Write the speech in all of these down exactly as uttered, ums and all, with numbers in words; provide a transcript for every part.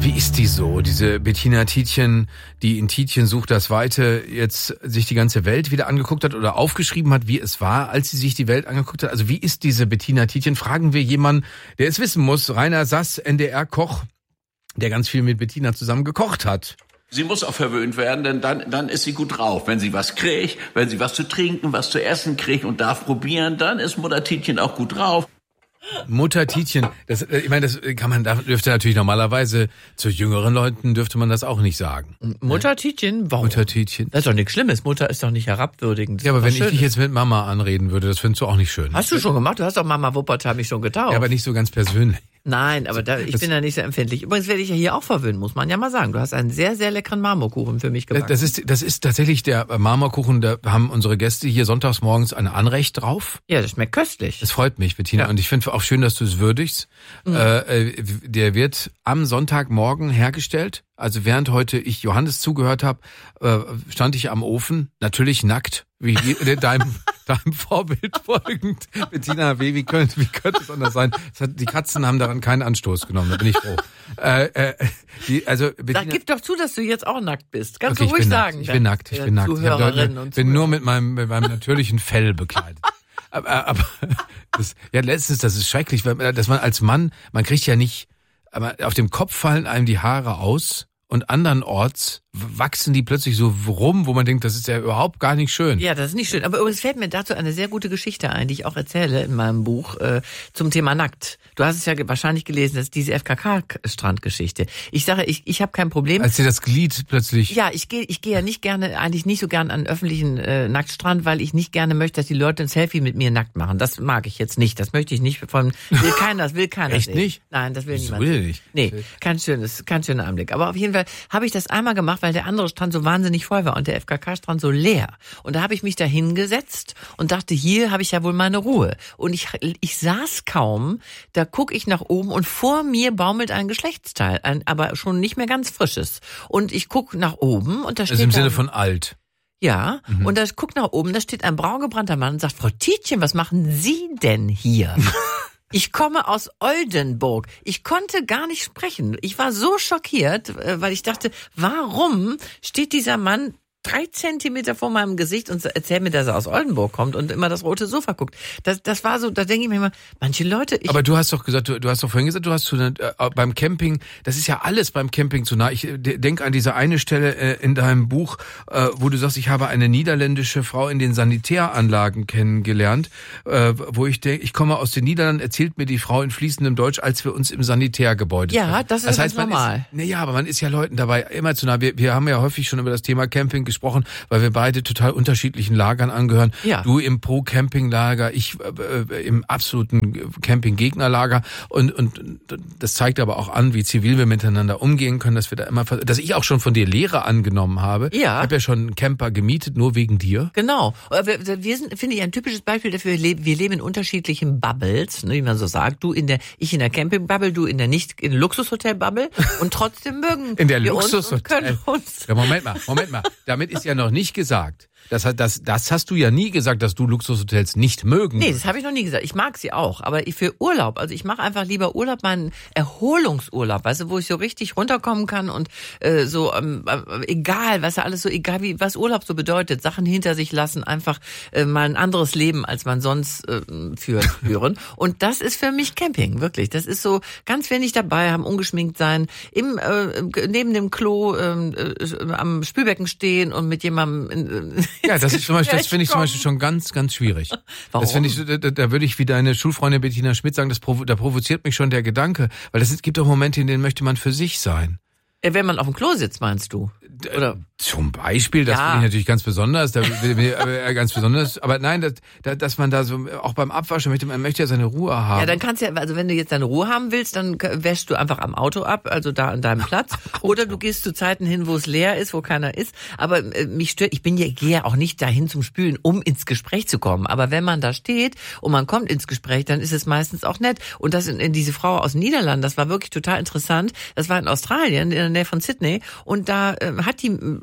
Wie ist die so, diese Bettina Tietjen, die in Tietjen sucht das Weite jetzt sich die ganze Welt wieder angeguckt hat oder aufgeschrieben hat, wie es war, als sie sich die Welt angeguckt hat? Also wie ist diese Bettina Tietjen? Fragen wir jemanden, der es wissen muss. Rainer Sass, N D R-Koch, der ganz viel mit Bettina zusammen gekocht hat. Sie muss auch verwöhnt werden, denn dann, dann ist sie gut drauf. Wenn sie was kriegt, wenn sie was zu trinken, was zu essen kriegt und darf probieren, dann ist Mutter Tietjen auch gut drauf. Mutter Tietjen, das, ich meine, das kann man, da dürfte natürlich normalerweise zu jüngeren Leuten dürfte man das auch nicht sagen. Mutter Tietjen, warum? Mutter Tietjen. Das ist doch nichts Schlimmes. Mutter ist doch nicht herabwürdigend. Ja, aber wenn Schönes. ich dich jetzt mit Mama anreden würde, das findest du auch nicht schön. Hast du schon gemacht? Du hast doch Mama Wuppertal mich schon getauft. Ja, aber nicht so ganz persönlich. Nein, aber da, ich das, bin da nicht so empfindlich. Übrigens werde ich ja hier auch verwöhnen, muss man ja mal sagen. Du hast einen sehr, sehr leckeren Marmorkuchen für mich gebacken. Das ist, das ist tatsächlich der Marmorkuchen, da haben unsere Gäste hier sonntags morgens ein Anrecht drauf. Ja, das schmeckt köstlich. Das freut mich, Bettina. Ja. Und ich finde auch schön, dass du es würdigst. Mhm. Äh, der wird am Sonntagmorgen hergestellt. Also während heute ich Johannes zugehört habe, äh, stand ich am Ofen, natürlich nackt, wie deinem, deinem Vorbild folgend. Bettina, wie, wie, könnte, wie könnte es anders sein? Das hat, die Katzen haben daran keinen Anstoß genommen, da bin ich froh. Äh, äh, die, also Bettina, Sag, gib doch zu, dass du jetzt auch nackt bist. Kannst okay, du ruhig ich sagen. Nackt. Ich bin nackt, ich bin nackt. Ich Zuhörerinnen bin, und bin nur mit meinem, mit meinem natürlichen Fell bekleidet. Aber, aber das, ja, letztens, das ist schrecklich, weil, dass man als Mann, man kriegt ja nicht, aber auf dem Kopf fallen einem die Haare aus. Und andernorts wachsen die plötzlich so rum, wo man denkt, das ist ja überhaupt gar nicht schön. Ja, das ist nicht schön. Aber es fällt mir dazu eine sehr gute Geschichte ein, die ich auch erzähle in meinem Buch äh, zum Thema nackt. Du hast es ja wahrscheinlich gelesen, das ist diese F K K-Strandgeschichte. Ich sage, ich ich habe kein Problem. Als dir das Glied plötzlich... Ja, ich gehe ich gehe ja nicht gerne, eigentlich nicht so gern an einen öffentlichen äh, Nacktstrand, weil ich nicht gerne möchte, dass die Leute ein Selfie mit mir nackt machen. Das mag ich jetzt nicht. Das möchte ich nicht. Von will keiner, das will keiner Echt sehen. nicht? Nein, das will das niemand. Will sehen. nicht. Nee, kein schönes, kein schöner Anblick. Aber auf jeden Fall habe ich das einmal gemacht, weil der andere Strand so wahnsinnig voll war und der F K K-Strand so leer. Und da habe ich mich da hingesetzt und dachte, hier habe ich ja wohl meine Ruhe. Und ich ich saß kaum, da gucke ich nach oben und vor mir baumelt ein Geschlechtsteil, ein, aber schon nicht mehr ganz frisches. Und ich gucke nach oben und da steht... Also im Sinne da, von alt. Ja, mhm. Und da guck nach oben, da steht ein braungebrannter Mann und sagt, Frau Tietjen, was machen Sie denn hier? Ich komme aus Oldenburg. Ich konnte gar nicht sprechen. Ich war so schockiert, weil ich dachte, warum steht dieser Mann drei Zentimeter vor meinem Gesicht und erzählt mir, dass er aus Oldenburg kommt und immer das rote Sofa guckt. Das, das war so, da denke ich mir immer, manche Leute... Ich Aber du hast doch gesagt, du, du hast doch vorhin gesagt, du hast zu, äh, beim Camping, das ist ja alles beim Camping zu nah. Ich äh, denke an diese eine Stelle äh, in deinem Buch, äh, wo du sagst, ich habe eine niederländische Frau in den Sanitäranlagen kennengelernt, äh, wo ich denke, ich komme aus den Niederlanden, erzählt mir die Frau in fließendem Deutsch, als wir uns im Sanitärgebäude Ja, treffen. das ist das heißt, man normal. Ist, naja, aber man ist ja Leuten dabei immer zu nah. Wir, wir haben ja häufig schon über das Thema Camping gesprochen, weil wir beide total unterschiedlichen Lagern angehören. Ja. Du im Pro-Camping-Lager, ich äh, im absoluten Camping-Gegner-Lager. Und, und das zeigt aber auch an, wie zivil wir miteinander umgehen können, dass wir da immer, dass ich auch schon von dir Lehre angenommen habe. Ja. Ich habe ja schon einen Camper gemietet, nur wegen dir. Genau. Wir, wir sind, finde ich, ein typisches Beispiel dafür. Wir leben in unterschiedlichen Bubbles, ne, wie man so sagt. Du in der, ich in der Camping-Bubble, du in der nicht, in der Luxushotel-Bubble. Und trotzdem mögen in der wir Luxushotel. uns und können uns. Ja, Moment mal, Moment mal. Damit ist ja noch nicht gesagt. Das, das, das hast du ja nie gesagt, dass du Luxushotels nicht mögen. Nee, das habe ich noch nie gesagt. Ich mag sie auch, aber für Urlaub, also ich mache einfach lieber Urlaub, meinen Erholungsurlaub, weißt du, wo ich so richtig runterkommen kann und äh, so ähm, äh, egal, weißt du, alles so egal, wie was Urlaub so bedeutet, Sachen hinter sich lassen, einfach äh, mal ein anderes Leben, als man sonst äh, führt, führen. Und das ist für mich Camping, wirklich. Das ist so ganz wenig dabei, haben ungeschminkt sein, im äh, neben dem Klo äh, äh, am Spülbecken stehen und mit jemandem in, ja, das ist zum Beispiel, das finde ich zum Beispiel schon ganz, ganz schwierig. Warum? Das finde ich, da, da würde ich wie deine Schulfreundin Bettina Schmidt sagen, das provo- da provoziert mich schon der Gedanke, weil es gibt auch Momente, in denen möchte man für sich sein. Wenn man auf dem Klo sitzt, meinst du? Oder? Zum Beispiel, das ja. finde ich natürlich ganz besonders, da, ganz besonders, aber nein, dass, dass man da so, auch beim Abwaschen möchte, man möchte ja seine Ruhe haben. Ja, dann kannst du ja, also wenn du jetzt deine Ruhe haben willst, dann wäschst du einfach am Auto ab, also da an deinem Platz, oder du gehst zu Zeiten hin, wo es leer ist, wo keiner ist, aber äh, mich stört, ich bin ja, gehe ja auch nicht dahin zum Spülen, um ins Gespräch zu kommen, aber wenn man da steht und man kommt ins Gespräch, dann ist es meistens auch nett und das in, in diese Frau aus den Niederlanden, das war wirklich total interessant, das war in Australien, in der Nähe von Sydney und da äh, hat die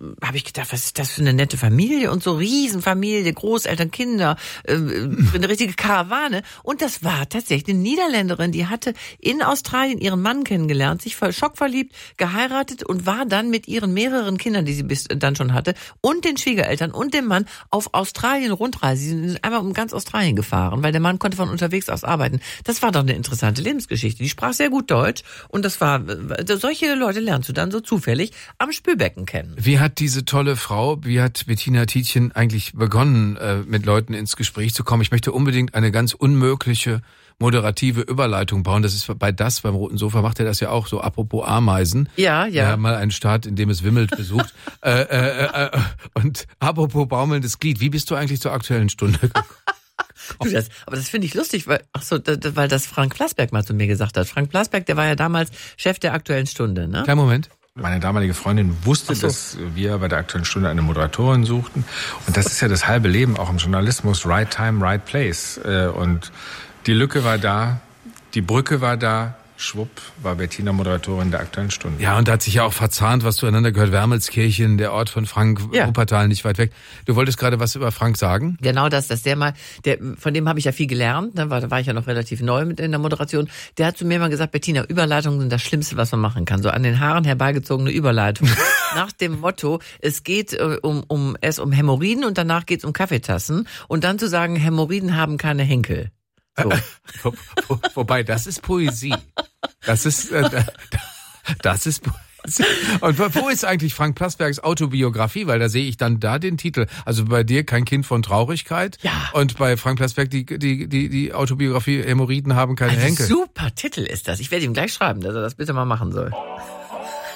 habe ich gedacht, was ist das für eine nette Familie und so Riesenfamilie, Großeltern, Kinder, äh, eine richtige Karawane. Und das war tatsächlich eine Niederländerin, die hatte in Australien ihren Mann kennengelernt, sich voll schockverliebt, geheiratet und war dann mit ihren mehreren Kindern, die sie bis dann schon hatte, und den Schwiegereltern und dem Mann auf Australien Rundreise. Sie sind einmal um ganz Australien gefahren, weil der Mann konnte von unterwegs aus arbeiten. Das war doch eine interessante Lebensgeschichte. Die sprach sehr gut Deutsch und das war, solche Leute lernst du dann so zufällig am Spülbecken kennen. Wie hat diese tolle Frau, wie hat Bettina Tietjen eigentlich begonnen, äh, mit Leuten ins Gespräch zu kommen? Ich möchte unbedingt eine ganz unmögliche moderative Überleitung bauen. Das ist bei das, beim Roten Sofa macht er das ja auch so, apropos Ameisen. Ja, ja. Wir haben mal einen Staat, in dem es wimmelt, besucht. äh, äh, äh, und apropos baumelndes Glied, wie bist du eigentlich zur Aktuellen Stunde gekommen? Du, das, aber das finde ich lustig, weil, ach so, das, weil das Frank Plasberg mal zu mir gesagt hat. Frank Plasberg, der war ja damals Chef der Aktuellen Stunde, ne? Kleinen Moment. Meine damalige Freundin wusste, so. dass wir bei der Aktuellen Stunde eine Moderatorin suchten. Und das ist ja das halbe Leben auch im Journalismus. Right time, right place. Und die Lücke war da, die Brücke war da. Schwupp, war Bettina Moderatorin der Aktuellen Stunde. Ja, und da hat sich ja auch verzahnt, was zueinander gehört. Wermelskirchen, der Ort von Frank, ja. Wuppertal, nicht weit weg. Du wolltest gerade was über Frank sagen? Genau das, dass der mal, der, von dem habe ich ja viel gelernt, ne, weil da war ich ja noch relativ neu mit in der Moderation. Der hat zu mir mal gesagt, Bettina, Überleitungen sind das Schlimmste, was man machen kann. So an den Haaren herbeigezogene Überleitung. Nach dem Motto, es geht äh, um, um, erst um Hämorrhoiden und danach geht es um Kaffeetassen. Und dann zu sagen, Hämorrhoiden haben keine Henkel. So. Wo, wo, wobei, das ist Poesie. Das ist, äh, das ist Poesie. Und wo ist eigentlich Frank Plasbergs Autobiografie? Weil da sehe ich dann da den Titel. Also bei dir kein Kind von Traurigkeit. Ja. Und bei Frank Plasberg die, die, die, die Autobiografie Hämorrhoiden haben keine Ein Henkel. super Titel ist das. Ich werde ihm gleich schreiben, dass er das bitte mal machen soll.